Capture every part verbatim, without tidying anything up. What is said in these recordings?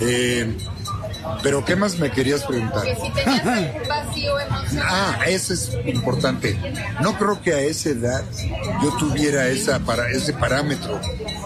Eh, pero ¿qué más me querías preguntar? Que si tenías un vacío emocional. Ah, eso es importante. No creo que a esa edad yo tuviera esa para, ese parámetro.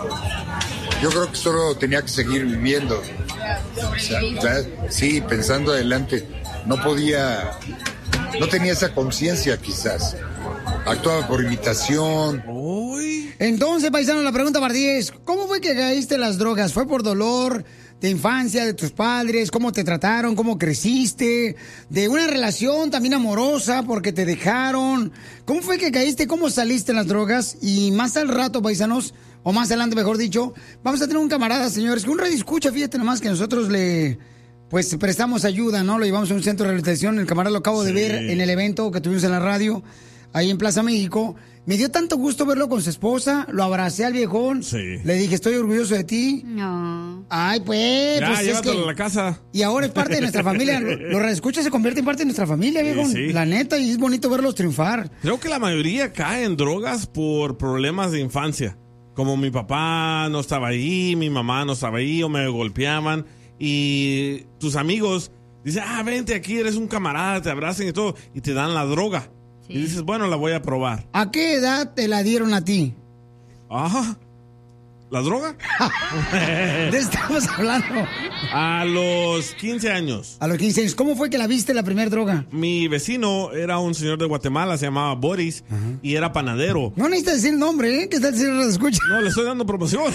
Yo creo que solo tenía que seguir viviendo. O sea, ¿verdad? Sí, pensando adelante. No podía, no tenía esa conciencia quizás. Actuaba por imitación. Uy. Entonces, paisano, la pregunta para ti es, ¿cómo fue que caíste en las drogas? ¿Fue por dolor de infancia de tus padres? ¿Cómo te trataron? ¿Cómo creciste? ¿De una relación también amorosa porque te dejaron? ¿Cómo fue que caíste? ¿Cómo saliste en las drogas? Y más al rato, paisanos, o más adelante, mejor dicho, vamos a tener un camarada, señores, que un radio escucha, fíjate nomás que nosotros le... pues prestamos ayuda, ¿no? Lo llevamos a un centro de rehabilitación. El camarada lo acabo sí. de ver en el evento que tuvimos en la radio, ahí en Plaza México. Me dio tanto gusto verlo con su esposa. Lo abracé al viejón. Sí. Le dije, estoy orgulloso de ti. No. Ay, pues. Ya, pues llévatelo es que... a la casa. Y ahora es parte de nuestra familia. Los reescuchas se convierte en parte de nuestra familia, viejón. Sí, sí. La neta, y es bonito verlos triunfar. Creo que la mayoría cae en drogas por problemas de infancia. Como mi papá no estaba ahí, mi mamá no estaba ahí, o me golpeaban. Y tus amigos dicen, ah, vente aquí, eres un camarada, te abrazan y todo, y te dan la droga. Sí. Y dices, bueno, la voy a probar. ¿A qué edad te la dieron a ti? Ajá. ¿La droga? ¿De qué estamos hablando? A los quince años. A los quince años. ¿Cómo fue que la viste la primera droga? Mi vecino era un señor de Guatemala, se llamaba Boris, uh-huh. y era panadero. No necesitas decir el nombre, ¿eh? Que está el señor lo escucha. No, le estoy dando promoción.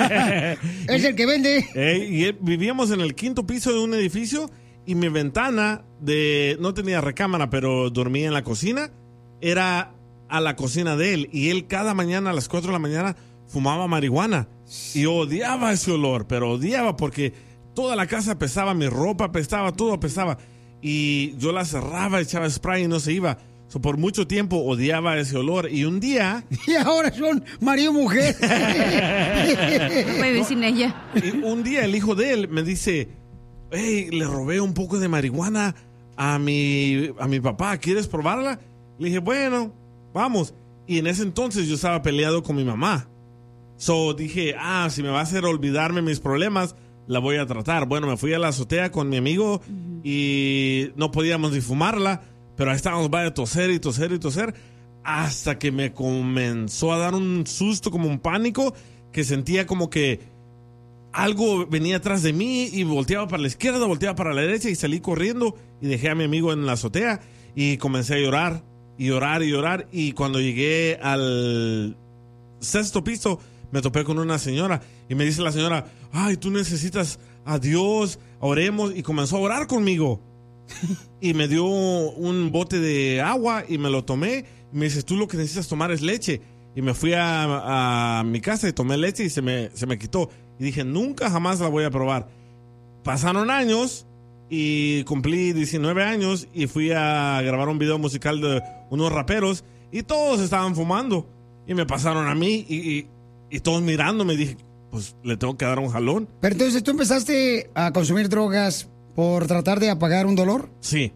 Es el que vende. Eh, y él, vivíamos en el quinto piso de un edificio y mi ventana de no tenía recámara, pero dormía en la cocina, era a la cocina de él. Y él cada mañana a las cuatro de la mañana fumaba marihuana. Y yo odiaba ese olor, pero odiaba porque toda la casa apestaba, mi ropa apestaba, todo apestaba. Y yo la cerraba, echaba spray y no se iba. So, por mucho tiempo odiaba ese olor. Y un día... Y ahora son marido y mujer. No puede vivir sin ella. Y un día el hijo de él me dice, hey, le robé un poco de marihuana a mi, a mi papá, ¿quieres probarla? Le dije, bueno, vamos. Y en ese entonces yo estaba peleado con mi mamá. So dije, ah, si me va a hacer olvidarme mis problemas, la voy a tratar. Bueno, me fui a la azotea con mi amigo uh-huh. y no podíamos ni fumarla, pero ahí estábamos, va a toser y toser y toser, hasta que me comenzó a dar un susto, como un pánico, que sentía como que algo venía atrás de mí y volteaba para la izquierda, volteaba para la derecha y salí corriendo y dejé a mi amigo en la azotea y comencé a llorar y llorar y llorar. Y cuando llegué al sexto piso, me topé con una señora y me dice la señora, ay, tú necesitas a Dios, oremos, y comenzó a orar conmigo. Y me dio un bote de agua y me lo tomé y me dice, tú lo que necesitas tomar es leche. Y me fui a, a mi casa y tomé leche y se me, se me quitó. Y dije, nunca jamás la voy a probar. Pasaron años y cumplí diecinueve años y fui a grabar un video musical de unos raperos y todos estaban fumando. Y me pasaron a mí y... y Y todos mirándome, dije, pues le tengo que dar un jalón. Pero entonces, ¿tú empezaste a consumir drogas por tratar de apagar un dolor? Sí.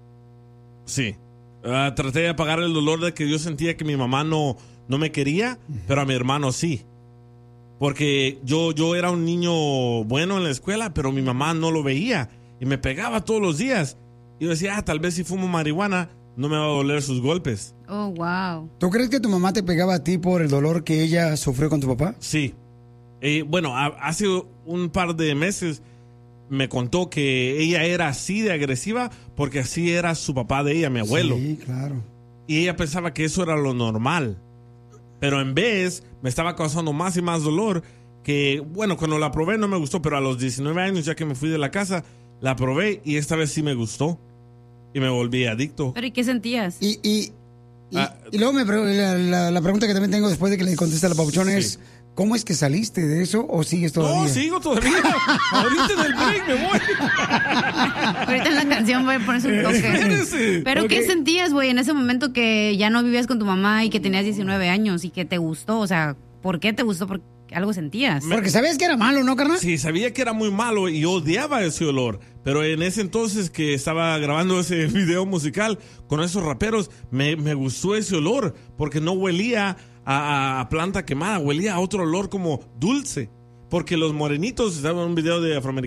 Sí. Uh, traté de apagar el dolor de que yo sentía que mi mamá no, no me quería, uh-huh. pero a mi hermano sí. Porque yo, yo era un niño bueno en la escuela, pero mi mamá no lo veía. Y me pegaba todos los días. Y yo decía, ah, tal vez si fumo marihuana no me va a doler sus golpes. Oh, wow. ¿Tú crees que tu mamá te pegaba a ti por el dolor que ella sufrió con tu papá? Sí. Eh, bueno, a, hace un par de meses me contó que ella era así de agresiva porque así era su papá de ella, mi abuelo. Sí, claro. Y ella pensaba que eso era lo normal. Pero en vez, me estaba causando más y más dolor que, bueno, cuando la probé no me gustó, pero a los diecinueve años, ya que me fui de la casa, la probé y esta vez sí me gustó. Y me volví adicto. ¿Pero y qué sentías? Y, y, y, ah, y luego me pre- la, la, la pregunta que también tengo después de que le conteste a la papuchona sí. es, ¿cómo es que saliste de eso o sigues todavía? No, sigo todavía. Ahorita en el break me voy. Ahorita en la canción voy a poner un toque. Espérese. ¿Pero okay. qué sentías, güey, en ese momento que ya no vivías con tu mamá y que tenías diecinueve años y que te gustó? O sea, ¿por qué te gustó? Porque algo sentías. Porque sabías que era malo, ¿no, carnal? Sí, sabía que era muy malo y yo odiaba ese olor. Pero en ese entonces que estaba grabando ese video musical con esos raperos, me, me gustó ese olor porque no huelía a, a planta quemada, huelía a otro olor como dulce. Porque los morenitos, estaba en un video de afroamericanos,